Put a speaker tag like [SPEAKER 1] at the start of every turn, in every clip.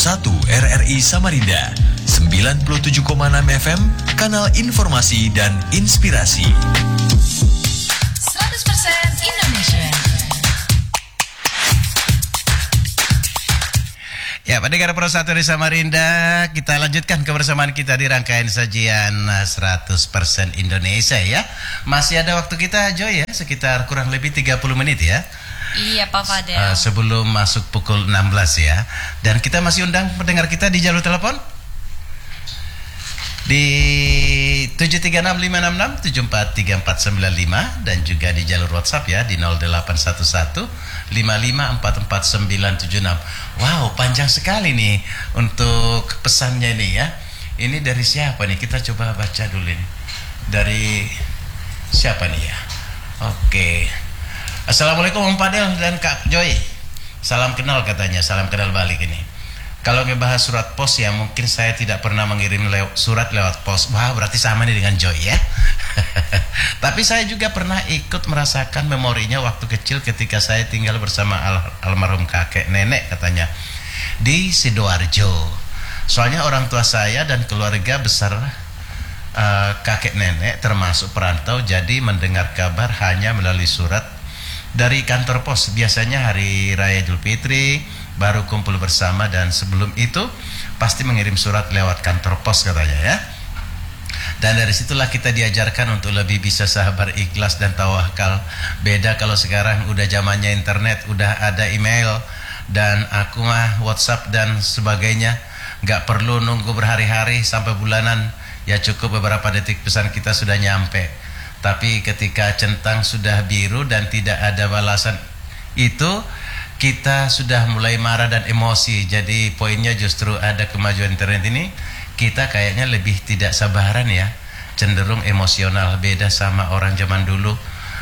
[SPEAKER 1] RRI Samarinda, 97,6 FM, kanal informasi dan inspirasi.
[SPEAKER 2] 100% Indonesia.
[SPEAKER 3] Ya, pendengar Pro 1 di Samarinda, kita lanjutkan kebersamaan kita di rangkaian sajian 100% Indonesia ya. Masih ada waktu kita, Joy ya, sekitar kurang lebih 30 menit ya.
[SPEAKER 2] Iya, Pak Fadel.
[SPEAKER 3] Sebelum masuk pukul 16 ya. Dan kita masih undang pendengar kita di jalur telepon di 736-566-743495 dan juga di jalur WhatsApp ya di 0811-5544-976. Wow, panjang sekali nih untuk pesannya nih ya. Ini dari siapa nih? Kita coba baca dulu nih. Dari siapa nih ya? Oke. Assalamualaikum Om Fadel dan Kak Joy. Salam kenal katanya, salam kenal balik ini. Kalau ngebahas surat pos ya, mungkin saya tidak pernah mengirim surat lewat pos. Wah, berarti sama nih dengan Joy ya. Tapi saya juga pernah ikut merasakan memorinya waktu kecil ketika saya tinggal bersama almarhum kakek nenek katanya di Sidoarjo. Soalnya orang tua saya dan keluarga besar kakek nenek termasuk perantau, jadi mendengar kabar hanya melalui surat dari kantor pos. Biasanya hari raya Idul Fitri baru kumpul bersama, dan sebelum itu pasti mengirim surat lewat kantor pos katanya ya. Dan dari situlah kita diajarkan untuk lebih bisa sabar, ikhlas dan tawakal. Beda kalau sekarang udah zamannya internet, udah ada email dan aku mah WhatsApp dan sebagainya, nggak perlu nunggu berhari-hari sampai bulanan, ya cukup beberapa detik pesan kita sudah nyampe. Tapi ketika centang sudah biru dan tidak ada balasan, itu kita sudah mulai marah dan emosi. Jadi poinnya justru ada kemajuan internet ini, kita kayaknya lebih tidak sabaran ya, cenderung emosional, beda sama orang zaman dulu.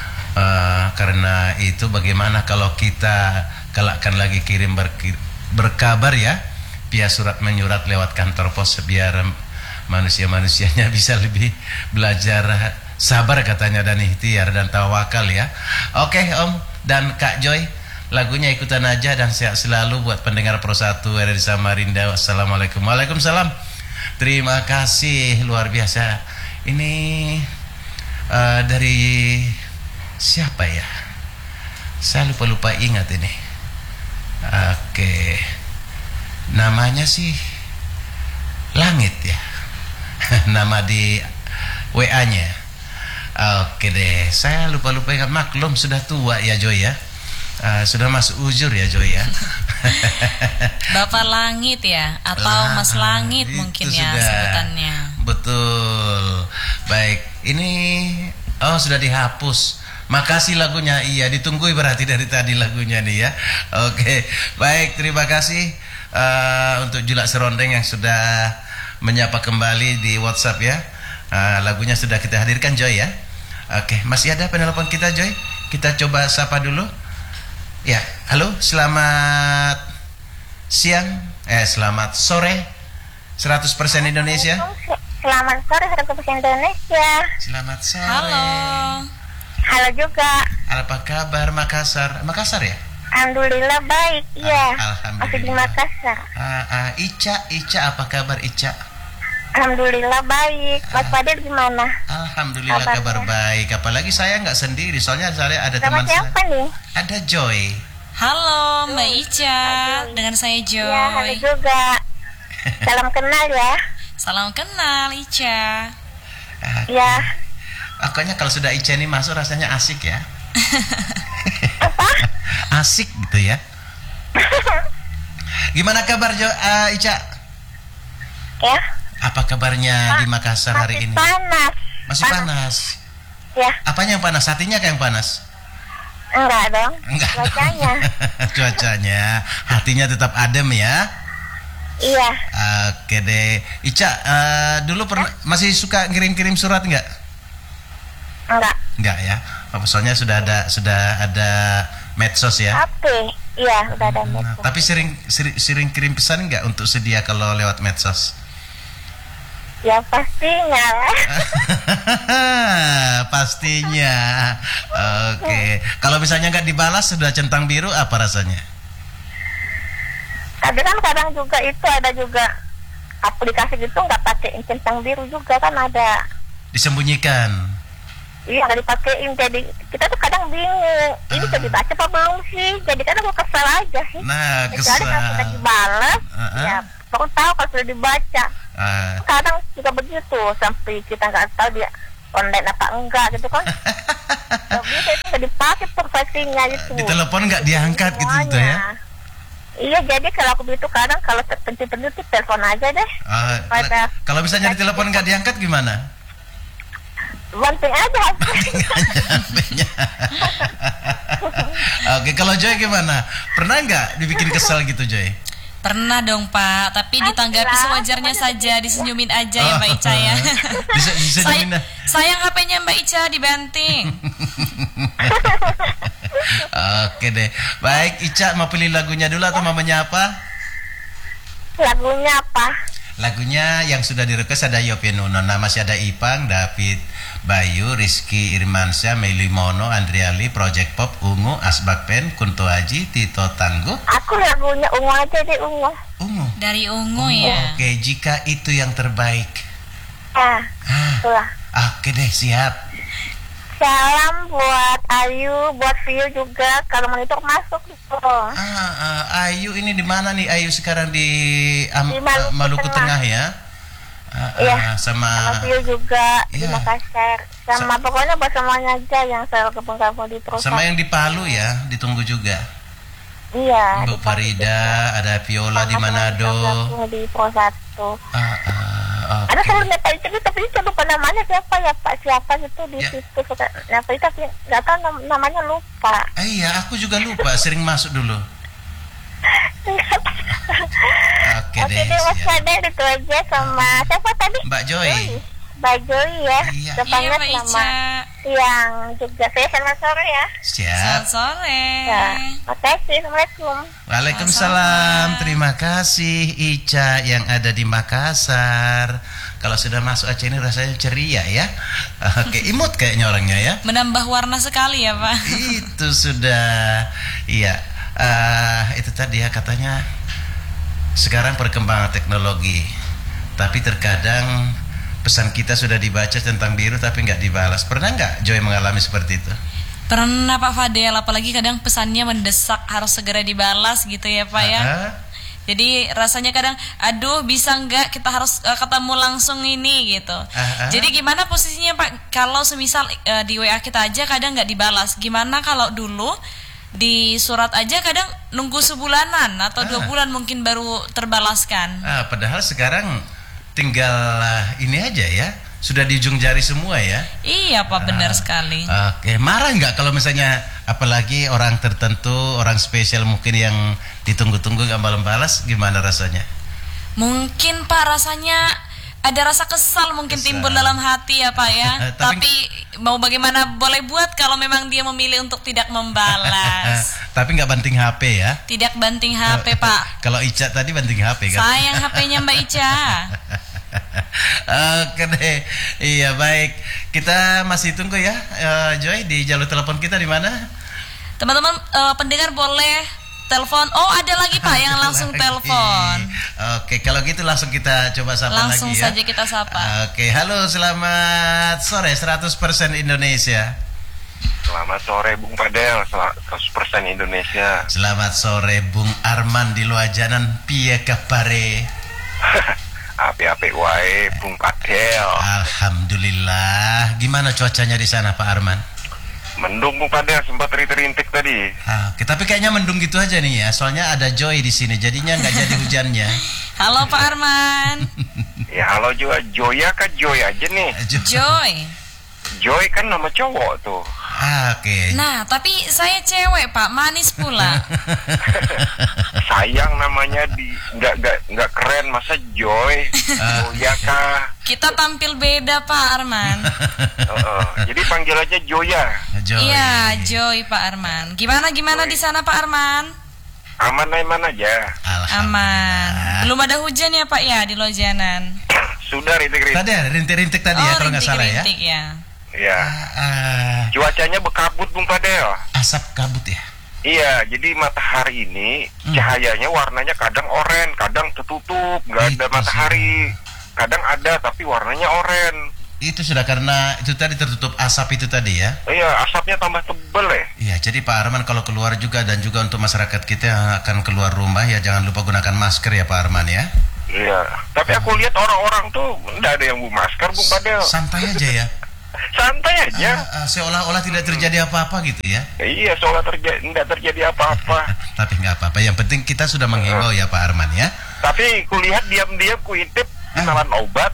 [SPEAKER 3] Karena itu bagaimana kalau kita galakkan lagi kirim berkabar ya, via surat menyurat lewat kantor pos, biar manusia-manusianya bisa lebih belajar sabar katanya, dan ikhtiar dan tawakal ya. Oke Om dan Kak Joy, lagunya ikutan aja dan sehat selalu buat pendengar Pro 1 RRI Samarinda. Wassalamualaikum. Waalaikumsalam. Terima kasih, luar biasa. Ini dari siapa ya? Saya lupa ingat ini. Oke. Namanya sih Langit ya. Nama di WA-nya. Oke deh, saya lupa ingat, maklum sudah tua ya Joy ya. Sudah masuk ujur ya Joy ya.
[SPEAKER 2] Bapak Langit ya, atau Mas Langit mungkin ya
[SPEAKER 3] sudah
[SPEAKER 2] sebutannya.
[SPEAKER 3] Betul. Baik, ini sudah dihapus. Makasih lagunya, iya ditunggu berarti dari tadi lagunya nih ya. Oke, baik, terima kasih untuk Julak Serondeng yang sudah menyapa kembali di WhatsApp ya. Lagunya sudah kita hadirkan Joy ya. Oke, masih ada penelpon kita Joy. Kita coba sapa dulu. Ya, halo, selamat siang. Selamat sore 100% Indonesia.
[SPEAKER 4] Selamat sore 100% Indonesia.
[SPEAKER 3] Selamat sore.
[SPEAKER 2] Halo.
[SPEAKER 4] Halo juga.
[SPEAKER 3] Apa kabar Makassar? Makassar ya?
[SPEAKER 4] Alhamdulillah baik, iya.
[SPEAKER 3] Alhamdulillah.
[SPEAKER 4] Masih di Makassar.
[SPEAKER 3] Ica, apa kabar Ica?
[SPEAKER 4] Alhamdulillah baik. Mas Fadel gimana?
[SPEAKER 3] Alhamdulillah kabar baik. Apalagi saya nggak sendiri, soalnya saya ada
[SPEAKER 4] Sama
[SPEAKER 3] teman
[SPEAKER 4] siapa
[SPEAKER 3] saya.
[SPEAKER 4] nih?
[SPEAKER 3] Ada Joy.
[SPEAKER 2] Halo Mbak Ica, dengan saya Joy.
[SPEAKER 4] Ya, halo juga. Salam kenal ya.
[SPEAKER 2] Salam kenal Ica.
[SPEAKER 4] Ya.
[SPEAKER 3] Pokoknya kalau sudah Ica ini masuk rasanya asik ya.
[SPEAKER 4] Apa?
[SPEAKER 3] Asik gitu ya. Gimana kabar Ica?
[SPEAKER 4] Ya.
[SPEAKER 3] Apa kabarnya di Makassar hari ini?
[SPEAKER 4] Panas.
[SPEAKER 3] Masih panas.
[SPEAKER 4] Ya.
[SPEAKER 3] Apanya yang panas? Hatinya kayak yang panas?
[SPEAKER 4] Enggak dong.
[SPEAKER 3] Enggak.
[SPEAKER 4] Cuacanya.
[SPEAKER 3] Cuacanya. Hatinya tetap adem ya.
[SPEAKER 4] Iya.
[SPEAKER 3] Oke deh. Ica, dulu masih suka ngirim-kirim surat enggak? Enggak ya. Soalnya sudah ada medsos ya.
[SPEAKER 4] Oke. Iya, udah ada medsos.
[SPEAKER 3] Tapi sering kirim pesan enggak untuk sedia kalau lewat medsos?
[SPEAKER 4] Ya pastinya lah.
[SPEAKER 3] Pastinya. Oke. Kalau misalnya nggak dibalas sudah centang biru, apa rasanya?
[SPEAKER 4] Aduh Tapi kan kadang juga itu ada juga aplikasi gitu nggak pakai centang biru juga kan ada.
[SPEAKER 3] Disembunyikan.
[SPEAKER 4] Iya nggak dipakein, jadi kita tuh kadang bingung. Ini sudah dibaca apa belum sih? Jadi kadang gue kesal aja sih.
[SPEAKER 3] Nah,
[SPEAKER 4] Kecuali kalau sudah dibalas, ya baru tahu kalau sudah dibaca. Kadang juga begitu sampai kita nggak tahu dia online apa enggak gitu kan. Bisa itu nggak dipakai profesinya itu.
[SPEAKER 3] Di telepon nggak diangkat gitu tuh ya?
[SPEAKER 4] Iya, jadi kalau aku begitu kadang kalau penting-penting tuh telepon aja deh.
[SPEAKER 3] Kalau misalnya di telepon nggak diangkat gimana?
[SPEAKER 4] Banting aja.
[SPEAKER 3] Oke, kalau Joy gimana? Pernah nggak dibikin kesal gitu, Joy?
[SPEAKER 2] Pernah dong Pak, tapi ditanggapi sewajarnya saja, disenyumin aja ya Mbak Ica ya. Sayang HP-nya Mbak Ica dibanting.
[SPEAKER 3] Oke deh, baik Ica mau pilih lagunya dulu atau mamanya apa?
[SPEAKER 4] Lagunya apa?
[SPEAKER 3] Lagunya yang sudah direkes ada Yopie Nuno, masih ada Ipang, David Bayu, Rizky Irmansyah, Meli Mono, Andriali, Project Pop, Ungu, Asbak Pen, Kunto Aji, Tito Tangguh.
[SPEAKER 4] Aku lagunya Ungu aja deh, Ungu.
[SPEAKER 3] Ungu.
[SPEAKER 2] Dari Ungu ya.
[SPEAKER 3] Oke, jika itu yang terbaik.
[SPEAKER 4] Itulah.
[SPEAKER 3] Oke deh, siap.
[SPEAKER 4] Salam buat Ayu, buat Vio juga. Kalau monitor masuk gitu.
[SPEAKER 3] Ayu ini di mana nih? Ayu sekarang di Maluku Tengah ya?
[SPEAKER 4] Iya.
[SPEAKER 3] Sama
[SPEAKER 4] Vio juga di Makassar. Sama pokoknya buat semuanya aja yang saya kampung-kampung di Pro.
[SPEAKER 3] Sama yang di Palu ya, ditunggu juga.
[SPEAKER 4] Iya.
[SPEAKER 3] Mbak Farida, ada Viola di Manado.
[SPEAKER 4] Di Pro 1. Ada selalu Nepal itu, tapi itu lupa namanya siapa ya Pak, siapa gitu di situ Nepal itu, tapi nggak tahu namanya lupa.
[SPEAKER 3] Iya, aku juga lupa, sering masuk dulu. Oke deh,
[SPEAKER 4] Mas Fadel itu aja sama siapa tadi?
[SPEAKER 3] Mbak Joy.
[SPEAKER 4] Mbak Joy ya.
[SPEAKER 2] Iya
[SPEAKER 4] Mbak Ica. Yang juga saya selamat sore ya.
[SPEAKER 3] Siap.
[SPEAKER 2] Selamat sore.
[SPEAKER 4] Ya, makasih. Assalamualaikum.
[SPEAKER 3] Waalaikumsalam. Terima kasih Ica yang ada di Makassar. Kalau sudah masuk Aceh ini rasanya ceria ya. Oke, imut kayaknya orangnya ya.
[SPEAKER 2] Menambah warna sekali ya Pak.
[SPEAKER 3] Itu sudah. Iya. Itu tadi ya katanya sekarang perkembangan teknologi, tapi terkadang pesan kita sudah dibaca tentang biru tapi nggak dibalas. Pernah nggak Joy mengalami seperti itu?
[SPEAKER 2] Pernah Pak Fadel, apalagi kadang pesannya mendesak harus segera dibalas gitu ya Pak ya. Jadi rasanya kadang, aduh bisa nggak kita harus ketemu langsung ini gitu. Jadi gimana posisinya Pak? Kalau semisal di WA kita aja kadang nggak dibalas, gimana kalau dulu di surat aja kadang nunggu sebulanan atau 2 bulan mungkin baru terbalaskan.
[SPEAKER 3] Padahal sekarang tinggal ini aja ya, sudah di ujung jari semua ya.
[SPEAKER 2] Iya Pak, benar sekali.
[SPEAKER 3] Oke, marah nggak kalau misalnya apalagi orang tertentu, orang spesial mungkin yang ditunggu-tunggu nggak malam balas, gimana rasanya?
[SPEAKER 2] Mungkin Pak rasanya ada rasa kesal mungkin timbul dalam hati ya Pak ya. Tapi mau bagaimana boleh buat kalau memang dia memilih untuk tidak membalas.
[SPEAKER 3] Tapi nggak banting HP ya?
[SPEAKER 2] Tidak banting HP Pak.
[SPEAKER 3] Kalau Ica tadi banting HP kan?
[SPEAKER 2] Sayang HP-nya Mbak Ica.
[SPEAKER 3] Oke deh, iya baik. Kita masih tunggu ya, Joy di jalur telepon kita di mana?
[SPEAKER 2] Teman-teman pendengar boleh telepon. Oh ada lagi Pak yang langsung telepon.
[SPEAKER 3] Oke, kalau gitu langsung kita coba sapa
[SPEAKER 2] langsung
[SPEAKER 3] lagi ya.
[SPEAKER 2] Langsung saja kita sapa.
[SPEAKER 3] Oke, halo selamat sore 100% Indonesia.
[SPEAKER 5] Selamat sore Bung Padel, 100% Indonesia.
[SPEAKER 3] Selamat sore Bung Arman di Luajanan, piye kabare?
[SPEAKER 5] Api-api wae Bung Padel.
[SPEAKER 3] Alhamdulillah. Gimana cuacanya di sana Pak Arman?
[SPEAKER 5] Mendung Bung Padel, sempat rintik tadi.
[SPEAKER 3] Oke, tapi kayaknya mendung gitu aja nih ya. Soalnya ada Joy di sini, jadinya nggak jadi hujannya.
[SPEAKER 2] Halo Pak Arman.
[SPEAKER 5] Ya halo juga, Joya kah Joy aja nih?
[SPEAKER 2] Joy.
[SPEAKER 5] Joy kan nama cowok tuh.
[SPEAKER 3] Oke.
[SPEAKER 2] Nah, tapi saya cewek Pak, manis pula.
[SPEAKER 5] Sayang namanya nggak keren, masa Joy? Joya kah?
[SPEAKER 2] Kita tampil beda Pak Arman.
[SPEAKER 5] Jadi panggil aja Joya.
[SPEAKER 2] Iya, Joy Pak Arman. Gimana Joy. Di sana Pak Arman?
[SPEAKER 5] Aman aja.
[SPEAKER 2] Aman. Belum ada hujan ya Pak ya di Lojanan?
[SPEAKER 5] Sudah rintik-rintik.
[SPEAKER 3] Tadi ada rintik-rintik tadi ya kalau nggak salah ya.
[SPEAKER 5] Ya. Cuacanya berkabut Bung Padel.
[SPEAKER 3] Asap kabut ya.
[SPEAKER 5] Iya, jadi matahari ini cahayanya warnanya kadang oranye, kadang tertutup, nggak ada matahari. Kadang ada tapi warnanya oranye.
[SPEAKER 3] Itu sudah karena itu tadi tertutup asap itu tadi ya?
[SPEAKER 5] Iya, asapnya tambah tebel ya.
[SPEAKER 3] Iya, jadi Pak Arman kalau keluar juga dan juga untuk masyarakat kita yang akan keluar rumah ya jangan lupa gunakan masker ya Pak Arman ya.
[SPEAKER 5] Iya, tapi aku lihat orang-orang tuh nggak ada yang bawa masker, Bung Padel.
[SPEAKER 3] Santai aja ya.
[SPEAKER 5] Santai aja.
[SPEAKER 3] Seolah-olah tidak terjadi apa-apa gitu ya.
[SPEAKER 5] Iya, seolah nggak terjadi apa-apa.
[SPEAKER 3] Tapi nggak apa-apa. Yang penting kita sudah menghimbau ya Pak Arman ya.
[SPEAKER 5] Tapi kulihat diam-diam kuintip kenalan obat.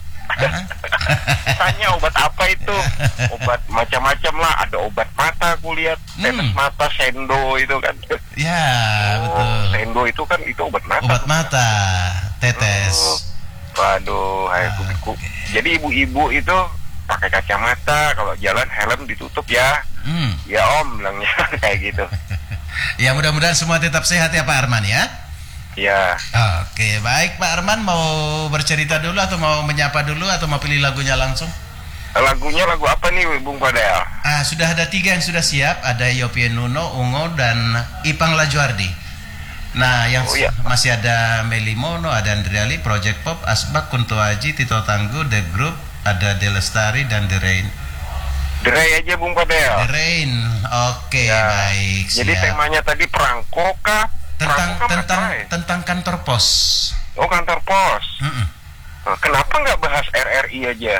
[SPEAKER 5] Tanya obat apa itu? Obat macam-macam lah. Ada obat mata kulihat, tetes mata, sendo itu kan.
[SPEAKER 3] Ya betul.
[SPEAKER 5] Sendo itu kan itu obat mata.
[SPEAKER 3] Obat mata, tetes.
[SPEAKER 5] Waduh, jadi ibu-ibu itu pakai kacamata, kalau jalan helm ditutup ya. Ya Om bilangnya kayak gitu.
[SPEAKER 3] Ya mudah-mudahan semua tetap sehat ya Pak Arman ya.
[SPEAKER 5] Ya.
[SPEAKER 3] Oke, baik Pak Arman, mau bercerita dulu atau mau menyapa dulu atau mau pilih lagunya langsung?
[SPEAKER 5] Lagunya lagu apa nih Bung Padel?
[SPEAKER 3] Sudah ada 3 yang sudah siap, ada Yopie Nuno, Ungo dan Ipang Lajuardi. Nah, yang masih ada Melimono, ada Andriali, Project Pop, Asbak, Kunto Aji, Tito Tangguh, The Group, ada The Lestari dan The Rain.
[SPEAKER 5] The Rain aja Bung Padel.
[SPEAKER 3] The Rain, oke, baik.
[SPEAKER 5] Jadi temanya tadi perangko kah?
[SPEAKER 3] Tentang kantor pos.
[SPEAKER 5] Oh, kantor pos. Kenapa nggak bahas RRI aja?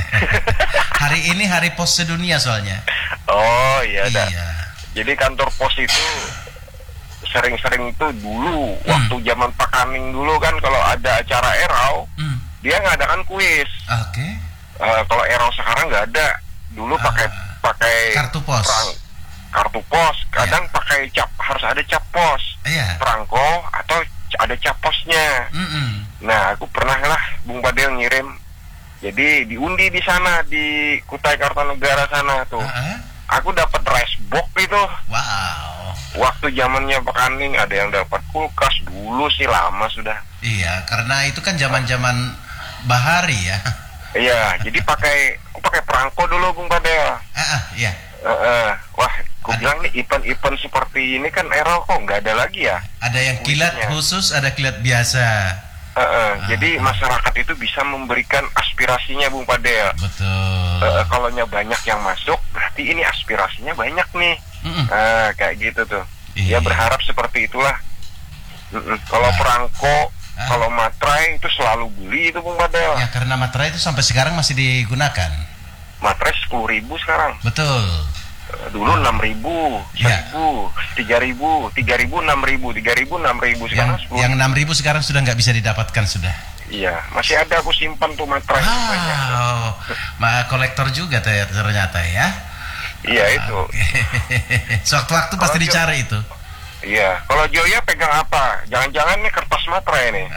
[SPEAKER 3] Hari ini hari pos sedunia soalnya.
[SPEAKER 5] Oh iya. Jadi kantor pos itu sering-sering itu dulu waktu zaman Pak Kaning dulu kan kalau ada acara Erau dia ngadakan kuis.
[SPEAKER 3] Oke.
[SPEAKER 5] Kalau Erau sekarang nggak ada. Dulu pakai
[SPEAKER 3] kartu pos.
[SPEAKER 5] Kartu pos, kadang pakai harus ada cap pos, perangko atau ada cap posnya. Nah, aku pernah lah Bung Padel ngirim, jadi diundi di sana di Kutai Kartanegara sana tuh. Aku dapat rice box itu.
[SPEAKER 3] Wow.
[SPEAKER 5] Waktu zamannya Pak Kaning ada yang dapat kulkas dulu sih lama sudah. Iya,
[SPEAKER 3] karena itu kan zaman-zaman bahari ya.
[SPEAKER 5] Iya, jadi pakai perangko dulu Bung Padel.
[SPEAKER 3] Iya.
[SPEAKER 5] Wah, aku bilang nih event-event seperti ini kan era kok nggak ada lagi ya.
[SPEAKER 3] Ada yang kilat khusus, ada kilat biasa.
[SPEAKER 5] Jadi masyarakat itu bisa memberikan aspirasinya Bung Padel.
[SPEAKER 3] Betul.
[SPEAKER 5] Kalaunya banyak yang masuk, berarti ini aspirasinya banyak nih. Kayak gitu tuh. Ya berharap seperti itulah. Kalau perangko, kalau materai itu selalu beli itu Bung Padel.
[SPEAKER 3] Ya karena materai itu sampai sekarang masih digunakan.
[SPEAKER 5] Materai 10.000 sekarang.
[SPEAKER 3] Betul.
[SPEAKER 5] Dulu 6.000, 1.000, 3.000, 6.000, 3.000, 6.000 sekarang 10.000.
[SPEAKER 3] Yang 6.000 sekarang sudah nggak bisa didapatkan sudah.
[SPEAKER 5] Iya, masih ada aku simpan tuh materai banyak.
[SPEAKER 3] Kolektor juga ternyata ya.
[SPEAKER 5] Iya itu.
[SPEAKER 3] Sewaktu-waktu pasti dicari itu.
[SPEAKER 5] Iya, kalau Joya pegang apa? Jangan-jangan nih kertas materai nih.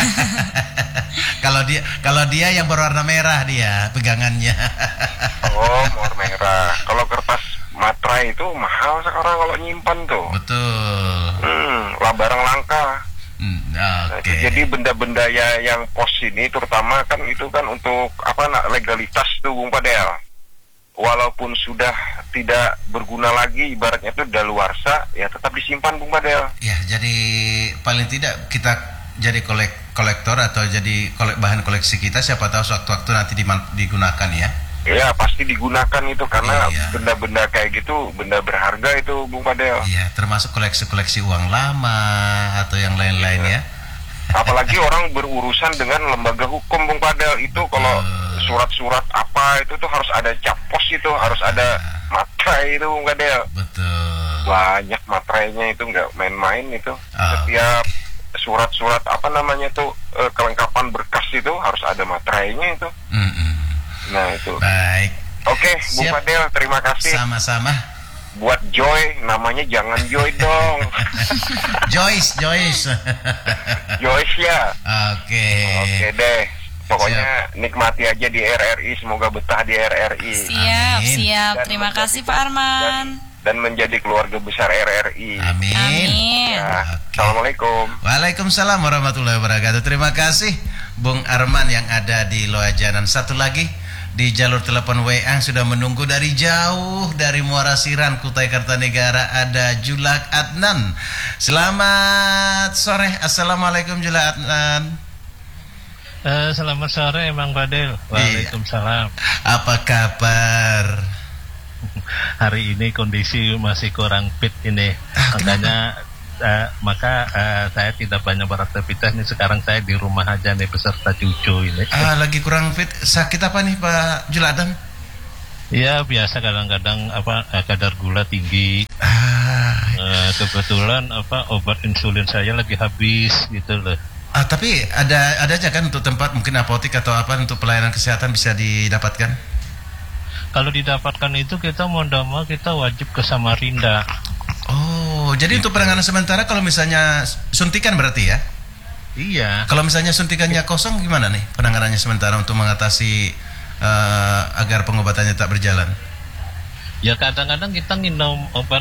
[SPEAKER 3] Kalau dia yang berwarna merah dia pegangannya.
[SPEAKER 5] Oh, warna merah. Kalau kertas materai itu mahal sekarang kalau nyimpan tuh.
[SPEAKER 3] Betul.
[SPEAKER 5] Lah barang langka.
[SPEAKER 3] Okay.
[SPEAKER 5] Jadi benda-benda yang pos ini terutama kan itu kan untuk legalitas tuh Bung Padel. Walaupun sudah tidak berguna lagi, ibaratnya itu daluarsa, ya tetap disimpan Bung Padel.
[SPEAKER 3] Ya, jadi paling tidak kita jadi kolektor atau jadi bahan koleksi kita, siapa tahu sewaktu-waktu nanti digunakan ya.
[SPEAKER 5] Ya, pasti digunakan itu karena benda-benda kayak gitu, benda berharga itu Bung Padel.
[SPEAKER 3] Iya, termasuk koleksi-koleksi uang lama atau yang lain-lain ya.
[SPEAKER 5] Apalagi orang berurusan dengan lembaga hukum Bung Padel itu kalau surat-surat apa itu tuh harus ada cap pos itu, harus ada materai itu Bung Padel.
[SPEAKER 3] Betul.
[SPEAKER 5] Banyak materainya itu nggak main-main itu. Setiap surat-surat kelengkapan berkas itu harus ada materainya itu. Nah itu.
[SPEAKER 3] Baik.
[SPEAKER 5] Oke, Bung Padel, terima kasih.
[SPEAKER 3] Sama-sama.
[SPEAKER 5] Buat Joy, namanya jangan Joy dong.
[SPEAKER 3] Joyce.
[SPEAKER 5] Joyce ya.
[SPEAKER 3] Oke
[SPEAKER 5] deh. Pokoknya nikmati aja di RRI, semoga betah di RRI.
[SPEAKER 2] Siap. Terima kasih Pak Arman.
[SPEAKER 5] Dan menjadi keluarga besar RRI.
[SPEAKER 3] Amin.
[SPEAKER 5] Ya. Assalamualaikum.
[SPEAKER 3] Waalaikumsalam warahmatullahi wabarakatuh. Terima kasih Bung Arman yang ada di Loajanan. Satu lagi di jalur telepon WA sudah menunggu dari jauh dari Muara Siran, Kutai Kartanegara, ada Julak Adnan. Selamat sore. Assalamualaikum Julak Adnan.
[SPEAKER 6] Selamat sore Bang Fadil. Waalaikumsalam.
[SPEAKER 3] Apa kabar?
[SPEAKER 6] Hari ini kondisi masih kurang fit ini. Makanya saya tidak banyak beraktivitas nih. Sekarang saya di rumah aja nih beserta cucu ini.
[SPEAKER 3] Lagi kurang fit. Sakit apa nih Pak Juladan?
[SPEAKER 6] Ya biasa kadang-kadang kadar gula tinggi. Kebetulan obat insulin saya lagi habis gitu loh.
[SPEAKER 3] Tapi ada aja kan untuk tempat mungkin apotek atau apa untuk pelayanan kesehatan bisa didapatkan?
[SPEAKER 6] Kalau didapatkan itu kita mau tidak mau kita wajib ke Samarinda.
[SPEAKER 3] Oh, jadi untuk penanganan sementara kalau misalnya suntikan berarti ya?
[SPEAKER 6] Iya.
[SPEAKER 3] Kalau misalnya suntikannya kosong gimana nih penanganannya sementara untuk mengatasi agar pengobatannya tak berjalan?
[SPEAKER 6] Ya kadang-kadang kita minum obat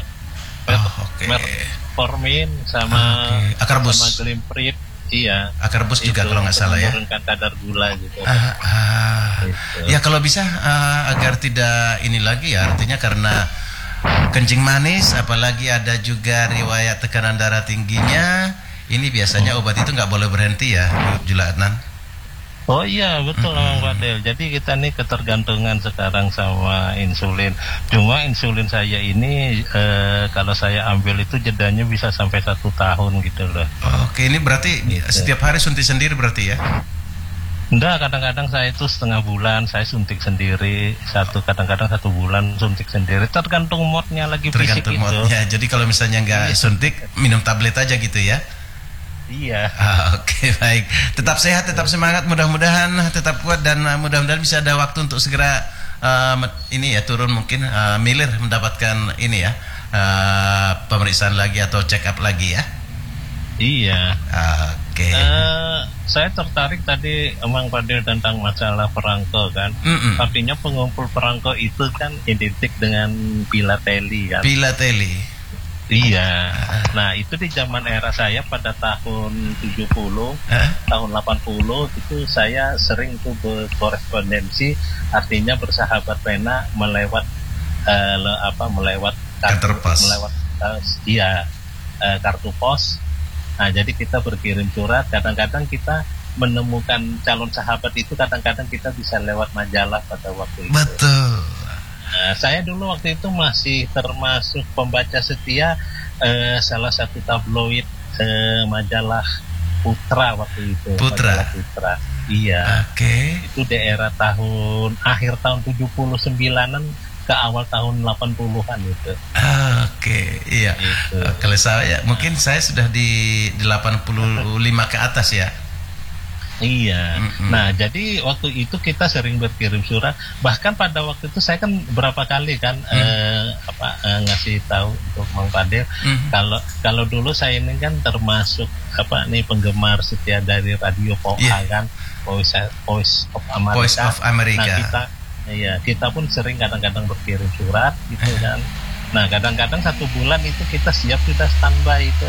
[SPEAKER 6] metformin sama
[SPEAKER 3] Akarbus.
[SPEAKER 6] Sama Glimprit. Iya.
[SPEAKER 3] Akarbus juga kalau nggak salah ya.
[SPEAKER 6] Menurunkan kadar gula gitu.
[SPEAKER 3] Gitu. Ya kalau bisa agar tidak ini lagi ya, artinya karena kencing manis, apalagi ada juga riwayat tekanan darah tingginya, ini biasanya obat itu nggak boleh berhenti ya, Jula Adnan.
[SPEAKER 6] Oh iya betul Bang Fadil. Jadi kita nih ketergantungan sekarang sama insulin. Cuma insulin saya ini kalau saya ambil itu jedanya bisa sampai 1 tahun gitu loh.
[SPEAKER 3] Oke, ini berarti gitu. Setiap hari suntik sendiri berarti ya?
[SPEAKER 6] Enggak, kadang-kadang saya itu setengah bulan saya suntik sendiri, kadang-kadang 1 bulan suntik sendiri, tergantung moodnya lagi fisik
[SPEAKER 3] itu. Jadi kalau misalnya nggak suntik, minum tablet aja gitu ya?
[SPEAKER 6] Iya.
[SPEAKER 3] Oke, baik. Tetap sehat, tetap semangat, mudah-mudahan tetap kuat dan mudah-mudahan bisa ada waktu untuk segera turun mungkin milir mendapatkan ini ya pemeriksaan lagi atau check up lagi ya.
[SPEAKER 6] Iya.
[SPEAKER 3] Oke.
[SPEAKER 6] Saya tertarik tadi Bang Fadil tentang masalah perangko kan. Artinya pengumpul perangko itu kan identik dengan filateli kan.
[SPEAKER 3] Filateli.
[SPEAKER 6] Iya. Nah itu di zaman era saya pada tahun 70, tahun 80 itu saya sering tuh berkorespondensi, artinya bersahabat pena melewat kartu pos. Nah, jadi kita berkirim surat, kadang-kadang kita menemukan calon sahabat itu, kadang-kadang kita bisa lewat majalah pada waktu itu.
[SPEAKER 3] Betul.
[SPEAKER 6] Nah, saya dulu waktu itu masih termasuk pembaca setia salah satu tabloid majalah Putra waktu itu.
[SPEAKER 3] Putra.
[SPEAKER 6] Iya.
[SPEAKER 3] Oke.
[SPEAKER 6] Itu di era akhir tahun 79-an ke awal tahun 80-an itu.
[SPEAKER 3] Oke, iya.
[SPEAKER 6] Gitu.
[SPEAKER 3] Kalau saya mungkin saya sudah di 85 ke atas ya.
[SPEAKER 6] Iya. Nah, jadi waktu itu kita sering berkirim surat. Bahkan pada waktu itu saya kan berapa kali kan ngasih tahu untuk Bang Fadil kalau dulu saya ini kan termasuk penggemar setia dari radio POA kan, Voice of America. Nah, kita pun sering kadang-kadang berkirim surat gitu kan. Nah, kadang-kadang 1 bulan itu kita siap, kita standby itu.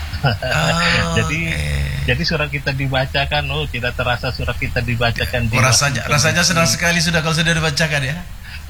[SPEAKER 6] Jadi surat kita dibacakan, tidak terasa surat kita dibacakan.
[SPEAKER 3] Rasanya senang sekali sudah kalau sudah dibacakan ya.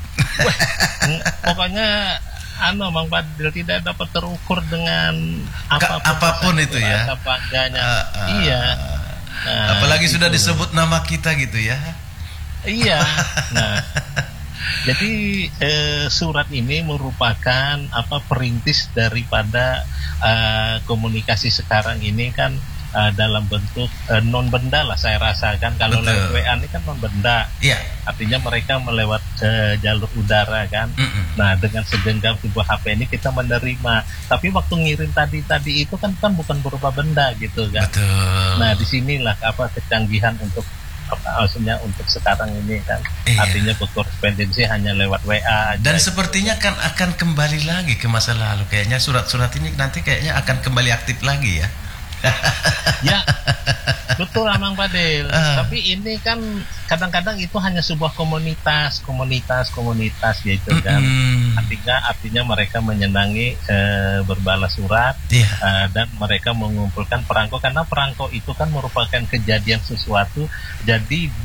[SPEAKER 6] Pokoknya Bang Fadil tidak dapat terukur dengan
[SPEAKER 3] apapun itu ya.
[SPEAKER 6] Bangganya. Iya.
[SPEAKER 3] Nah, apalagi sudah disebut nama kita gitu ya.
[SPEAKER 6] Iya. Nah, jadi surat ini merupakan perintis daripada komunikasi sekarang ini kan dalam bentuk non benda lah saya rasakan. Kalau lewat WA ini kan non benda.
[SPEAKER 3] Iya.
[SPEAKER 6] Artinya mereka melewat jalur udara kan. Nah, dengan segenggam sebuah HP ini kita menerima. Tapi waktu ngirim tadi itu kan bukan berupa benda gitu kan.
[SPEAKER 3] Betul.
[SPEAKER 6] Nah, disinilah kecanggihan untuk maksudnya untuk sekarang ini kan.
[SPEAKER 3] Iya.
[SPEAKER 6] Artinya berkorespondensi hanya lewat WA aja.
[SPEAKER 3] Dan sepertinya kan akan kembali lagi ke masa lalu. Kayaknya surat-surat ini nanti kayaknya akan kembali aktif lagi ya.
[SPEAKER 6] Ya, betul Bang Fadil. Tapi ini kan kadang-kadang itu hanya sebuah komunitas gitu kan. Artinya mereka menyenangi berbalas surat, dan mereka mengumpulkan perangko, karena perangko itu kan merupakan kejadian sesuatu. Jadi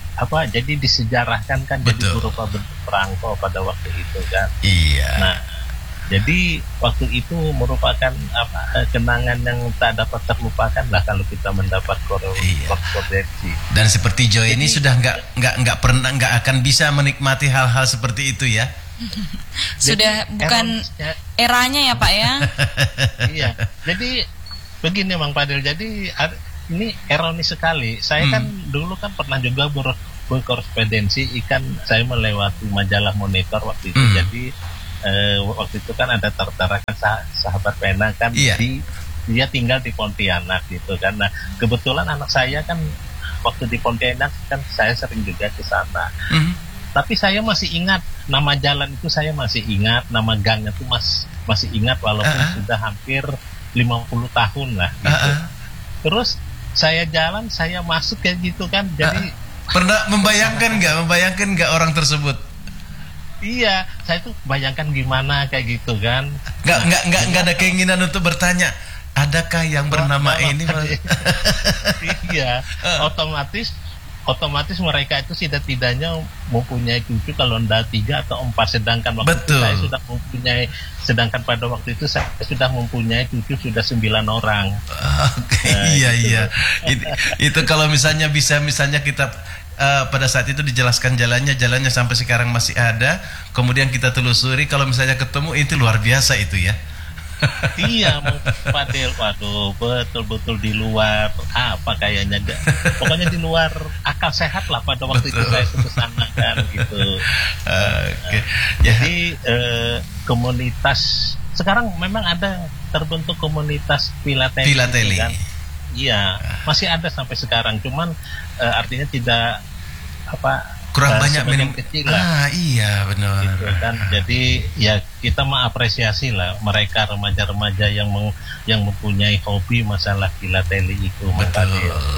[SPEAKER 6] jadi disejarahkan kan. Betul. Jadi berupa bentuk perangko pada waktu itu kan.
[SPEAKER 3] Iya.
[SPEAKER 6] Nah, jadi waktu itu merupakan kenangan yang tak dapat terlupakan lah kalau kita mendapat koreksi.
[SPEAKER 3] Dan seperti Joy ini sudah nggak akan bisa menikmati hal-hal seperti itu ya.
[SPEAKER 2] Sudah bukan eranya ya Pak ya.
[SPEAKER 6] Iya. Jadi begini Bang Fadil. Jadi ini ironis sekali. Saya kan dulu kan pernah juga berkorespondensi ikan. Saya melewati majalah Monitor waktu itu. Jadi waktu itu kan ada tertarakan sahabat pena kan.
[SPEAKER 3] Iya.
[SPEAKER 6] Dia tinggal di Pontianak gitu kan. Nah kebetulan anak saya kan waktu di Pontianak kan saya sering juga ke sana. Tapi saya masih ingat nama jalan itu, saya masih ingat nama gangnya itu masih ingat walaupun sudah hampir 50 tahun lah gitu. Terus saya jalan, saya masuk kayak gitu kan. Jadi
[SPEAKER 3] pernah membayangkan nggak orang tersebut?
[SPEAKER 6] Iya, saya tuh bayangkan gimana kayak gitu kan.
[SPEAKER 3] Nggak ada keinginan untuk bertanya, adakah yang bernama ini?
[SPEAKER 6] Iya, otomatis mereka itu tidak-tidaknya mempunyai cucu kalau tidak 3 atau 4, sedangkan waktu itu saya sudah mempunyai, sedangkan pada waktu itu saya sudah mempunyai cucu sudah 9 orang.
[SPEAKER 3] Iya. Itu kalau misalnya kita pada saat itu dijelaskan jalannya sampai sekarang masih ada, kemudian kita telusuri, kalau misalnya ketemu, itu luar biasa itu ya.
[SPEAKER 6] Iya, Fadil, waduh, betul-betul di luar kayaknya, pokoknya di luar akal sehat lah pada waktu itu saya kesana kan gitu. Jadi komunitas sekarang memang ada terbentuk komunitas filateli kan? Iya, masih ada sampai sekarang, cuman artinya tidak
[SPEAKER 3] kurang banyak minum
[SPEAKER 6] kecil lah.
[SPEAKER 3] Iya benar.
[SPEAKER 6] Gitu kan. Jadi ya kita mengapresiasi lah mereka remaja-remaja yang mempunyai hobi masalah filateli itu.
[SPEAKER 3] Betul.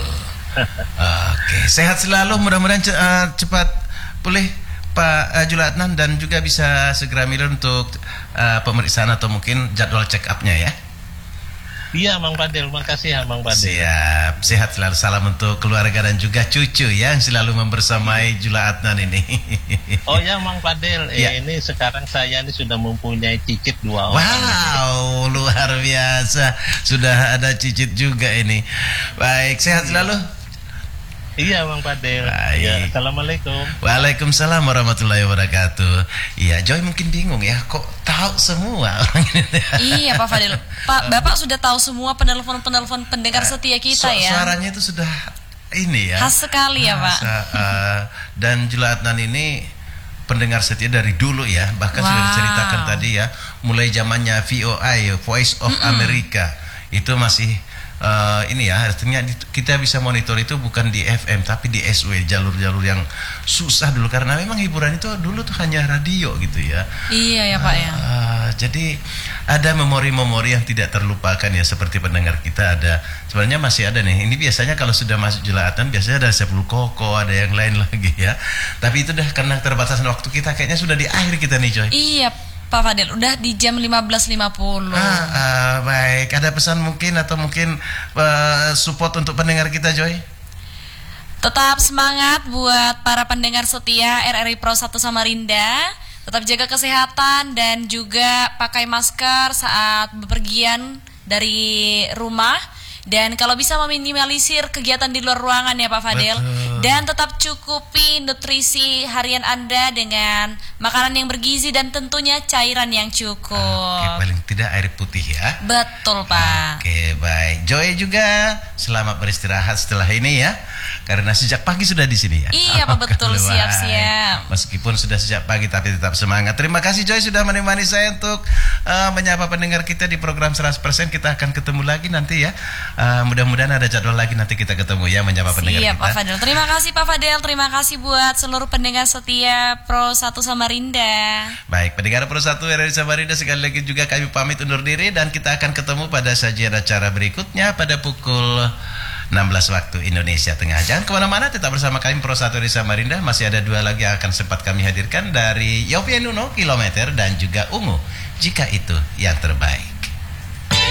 [SPEAKER 3] Oke, sehat selalu, mudah-mudahan cepat pulih Pak Jula Adnan, dan juga bisa segera milir untuk pemeriksaan atau mungkin jadwal check up-nya ya.
[SPEAKER 6] Iya, Mang Fadil, makasih ya Mang Fadil.
[SPEAKER 3] Siap, sehat selalu, salam untuk keluarga dan juga cucu yang selalu membersamai Jula Adnan ini.
[SPEAKER 6] Oh ya, Mang Fadil, ini sekarang saya ini sudah mempunyai cicit 2 orang.
[SPEAKER 3] Wow, luar biasa, sudah ada cicit juga ini. Baik, sehat selalu.
[SPEAKER 6] Iya Bang Fadil. Ya, Assalamualaikum.
[SPEAKER 3] Waalaikumsalam warahmatullahi wabarakatuh. Iya, Joy mungkin bingung ya, kok tahu semua orang ini.
[SPEAKER 2] Iya Pak Fadil. Bapak sudah tahu semua penelpon pendengar setia kita ya.
[SPEAKER 3] Suaranya itu sudah ini ya.
[SPEAKER 2] Khas sekali ya Pak.
[SPEAKER 3] Dan Jula Adnan ini pendengar setia dari dulu ya, bahkan sudah diceritakan tadi ya, mulai zamannya VOI, Voice of America, itu masih ini ya, artinya kita bisa monitor itu bukan di FM tapi di SW, jalur-jalur yang susah dulu, karena memang hiburan itu dulu tuh hanya radio gitu ya.
[SPEAKER 2] Iya ya Pak ya.
[SPEAKER 3] Jadi ada memori-memori yang tidak terlupakan ya, seperti pendengar kita ada, sebenarnya masih ada nih. Ini biasanya kalau sudah masuk Jula Adnan biasanya ada 10 koko, ada yang lain lagi ya. Tapi itu dah karena terbatasan waktu kita, kayaknya sudah di akhir kita nih Joy.
[SPEAKER 2] Iya Pak Fadil, udah di jam 15.50.
[SPEAKER 3] Baik, ada pesan mungkin atau mungkin support untuk pendengar kita Joy?
[SPEAKER 2] Tetap semangat buat para pendengar setia RRI Pro 1 Samarinda. Tetap jaga kesehatan dan juga pakai masker saat bepergian dari rumah. Dan kalau bisa meminimalisir kegiatan di luar ruangan ya Pak Fadil.
[SPEAKER 3] Betul.
[SPEAKER 2] Dan tetap cukupi nutrisi harian Anda dengan makanan yang bergizi dan tentunya cairan yang cukup.
[SPEAKER 3] Oke, paling tidak air putih ya.
[SPEAKER 2] Betul Pak.
[SPEAKER 3] Oke, baik. Joy juga selamat beristirahat setelah ini ya, karena sejak pagi sudah di sini ya.
[SPEAKER 2] Iya Pak, betul, siap-siap.
[SPEAKER 3] Meskipun sudah sejak pagi tapi tetap semangat. Terima kasih Joy sudah menemani saya untuk menyapa pendengar kita di program 100%. Kita akan ketemu lagi nanti ya. Mudah-mudahan ada jadwal lagi nanti kita ketemu ya, menyapa pendengar kita.
[SPEAKER 2] Pak Fadil. Terima kasih Pak Fadil. Terima kasih buat seluruh pendengar setia Pro 1 Samarinda.
[SPEAKER 3] Baik, pendengar Pro 1 RRI Samarinda, sekali lagi juga kami pamit undur diri, dan kita akan ketemu pada sajian acara berikutnya pada pukul 16 waktu Indonesia Tengah. Jangan kemana-mana, tetap bersama kami Pro 1 RRI Samarinda. Masih ada 2 lagi yang akan sempat kami hadirkan dari Yopi Nuno, Kilometer, dan juga Ungu, Jika Itu Yang Terbaik.